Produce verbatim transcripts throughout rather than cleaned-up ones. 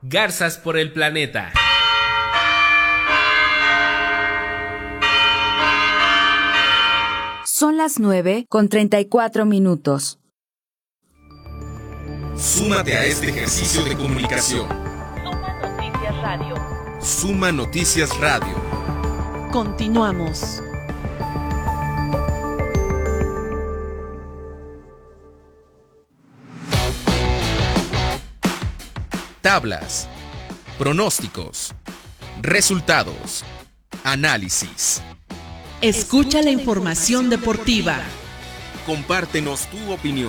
Garzas por el planeta. Son las nueve con treinta y cuatro minutos. Súmate a este ejercicio de comunicación. Suma Noticias Radio. Suma Noticias Radio. Continuamos. Tablas, pronósticos, resultados, análisis. Escucha la información deportiva. Compártenos tu opinión.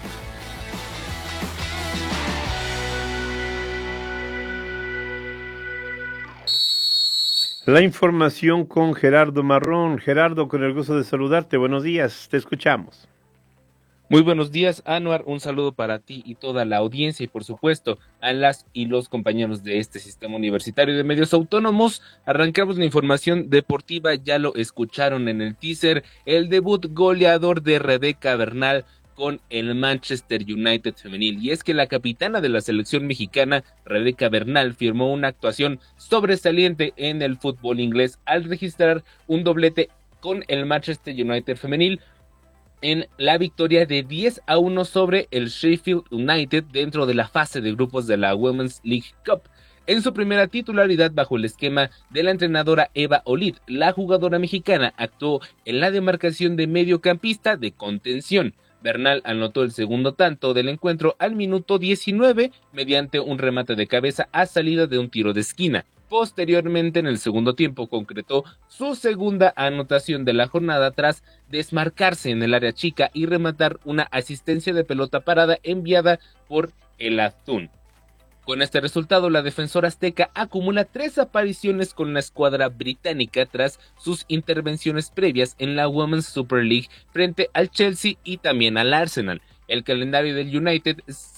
La información con Gerardo Marrón. Gerardo, con el gusto de saludarte. Buenos días, te escuchamos. Muy buenos días, Anuar. Un saludo para ti y toda la audiencia y, por supuesto, a las y los compañeros de este sistema universitario de medios autónomos. Arrancamos la información deportiva, ya lo escucharon en el teaser, el debut goleador de Rebeca Bernal con el Manchester United femenil. Y es que la capitana de la selección mexicana, Rebeca Bernal, firmó una actuación sobresaliente en el fútbol inglés al registrar un doblete con el Manchester United femenil en la victoria de diez a uno sobre el Sheffield United dentro de la fase de grupos de la Women's League Cup. En su primera titularidad bajo el esquema de la entrenadora Eva Olid, la jugadora mexicana actuó en la demarcación de mediocampista de contención. Bernal anotó el segundo tanto del encuentro al minuto diecinueve mediante un remate de cabeza a salida de un tiro de esquina. Posteriormente, en el segundo tiempo, concretó su segunda anotación de la jornada tras desmarcarse en el área chica y rematar una asistencia de pelota parada enviada por el Azul. Con este resultado, la defensora azteca acumula tres apariciones con la escuadra británica tras sus intervenciones previas en la Women's Super League frente al Chelsea y también al Arsenal. El calendario del United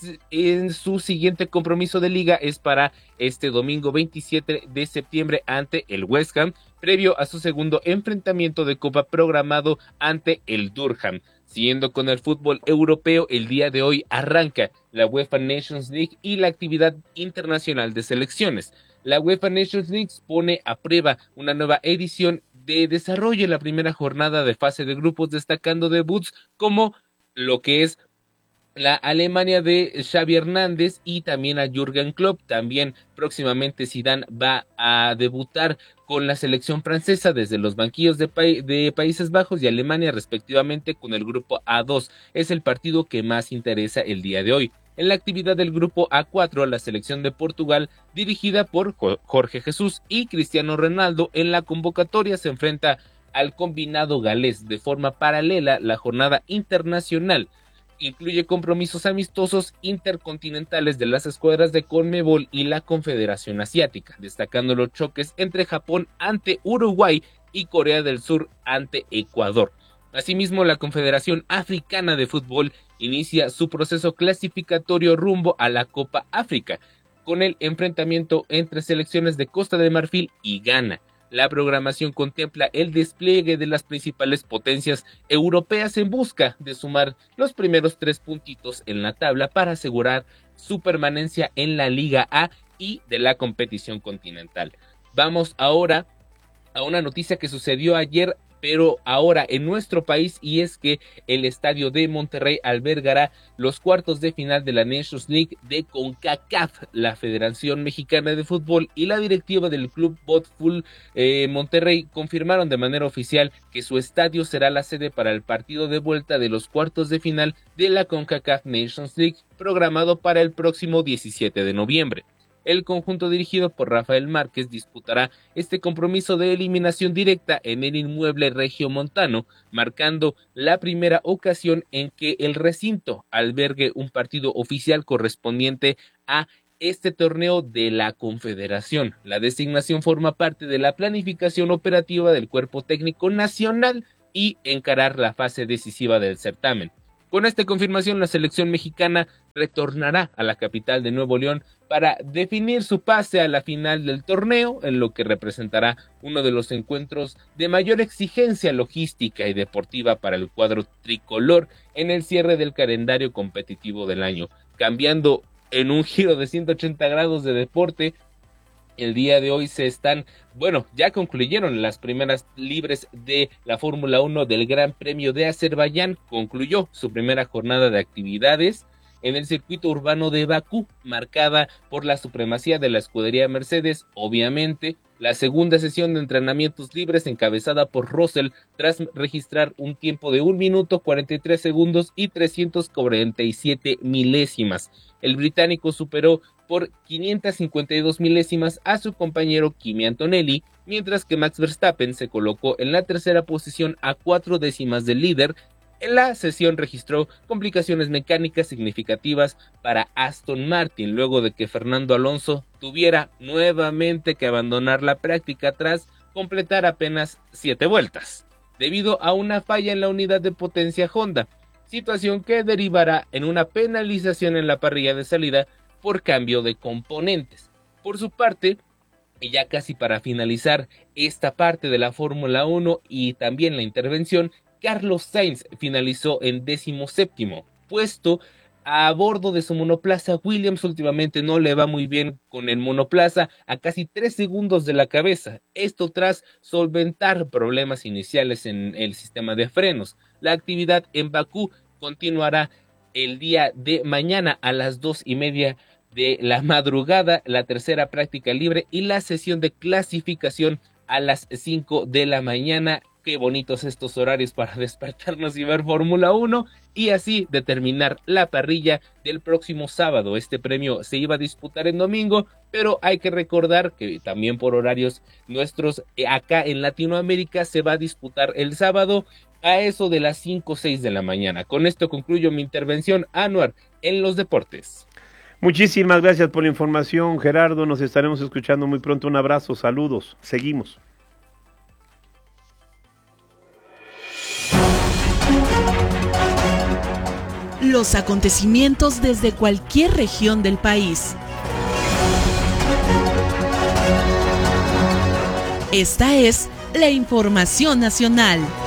en su siguiente compromiso de liga es para este domingo veintisiete de septiembre ante el West Ham, previo a su segundo enfrentamiento de Copa programado ante el Durham. Siguiendo con el fútbol europeo, el día de hoy arranca la UEFA Nations League y la actividad internacional de selecciones. La UEFA Nations League pone a prueba una nueva edición de desarrollo en la primera jornada de fase de grupos, destacando debuts como lo que es la Alemania de Xavi Hernández y también a Jürgen Klopp. También próximamente Zidane va a debutar con la selección francesa desde los banquillos de, pa- de Países Bajos y Alemania respectivamente con el grupo A dos. Es el partido que más interesa el día de hoy. En la actividad del grupo A cuatro, la selección de Portugal, dirigida por Jorge Jesús y Cristiano Ronaldo, en la convocatoria se enfrenta al combinado galés. De forma paralela, la jornada internacional incluye compromisos amistosos intercontinentales de las escuadras de Conmebol y la Confederación Asiática, destacando los choques entre Japón ante Uruguay y Corea del Sur ante Ecuador. Asimismo, la Confederación Africana de Fútbol inicia su proceso clasificatorio rumbo a la Copa África, con el enfrentamiento entre selecciones de Costa de Marfil y Ghana. La programación contempla el despliegue de las principales potencias europeas en busca de sumar los primeros tres puntitos en la tabla para asegurar su permanencia en la Liga A y de la competición continental. Vamos ahora a una noticia que sucedió ayer, pero ahora en nuestro país, y es que el estadio de Monterrey albergará los cuartos de final de la Nations League de CONCACAF. La Federación Mexicana de Fútbol y la directiva del Club Botafogo eh, Monterrey confirmaron de manera oficial que su estadio será la sede para el partido de vuelta de los cuartos de final de la CONCACAF Nations League, programado para el próximo diecisiete de noviembre. El conjunto dirigido por Rafael Márquez disputará este compromiso de eliminación directa en el inmueble regiomontano, marcando la primera ocasión en que el recinto albergue un partido oficial correspondiente a este torneo de la Confederación. La designación forma parte de la planificación operativa del cuerpo técnico nacional y encarar la fase decisiva del certamen. Con esta confirmación, la selección mexicana retornará a la capital de Nuevo León para definir su pase a la final del torneo, en lo que representará uno de los encuentros de mayor exigencia logística y deportiva para el cuadro tricolor en el cierre del calendario competitivo del año. Cambiando en un giro de ciento ochenta grados de deporte. El día de hoy se están, bueno, ya concluyeron las primeras libres de la Fórmula uno del Gran Premio de Azerbaiyán. Concluyó su primera jornada de actividades en el circuito urbano de Bakú, marcada por la supremacía de la escudería Mercedes. Obviamente, la segunda sesión de entrenamientos libres encabezada por Russell tras registrar un tiempo de un minuto cuarenta y tres segundos y trescientos cuarenta y siete milésimas. El británico superó por quinientas cincuenta y dos milésimas a su compañero Kimi Antonelli, mientras que Max Verstappen se colocó en la tercera posición a cuatro décimas del líder. En la sesión registró complicaciones mecánicas significativas para Aston Martin, luego de que Fernando Alonso tuviera nuevamente que abandonar la práctica tras completar apenas siete vueltas, debido a una falla en la unidad de potencia Honda, situación que derivará en una penalización en la parrilla de salida por cambio de componentes. Por su parte, y ya casi para finalizar esta parte de la Fórmula uno y también la intervención, Carlos Sainz finalizó en décimo séptimo puesto a bordo de su monoplaza. Williams últimamente no le va muy bien con el monoplaza, a casi tres segundos de la cabeza. Esto tras solventar problemas iniciales en el sistema de frenos. La actividad en Bakú continuará el día de mañana a las dos y media de la madrugada, la tercera práctica libre y la sesión de clasificación a las cinco de la mañana. Qué bonitos estos horarios para despertarnos y ver Fórmula uno y así determinar la parrilla del próximo sábado. Este premio se iba a disputar en domingo, pero hay que recordar que también por horarios nuestros acá en Latinoamérica se va a disputar el sábado a eso de las cinco o seis de la mañana. Con esto concluyo mi intervención, Anuar, en los deportes. Muchísimas gracias por la información, Gerardo. Nos estaremos escuchando muy pronto. Un abrazo, saludos. Seguimos. Los acontecimientos desde cualquier región del país. Esta es la información nacional.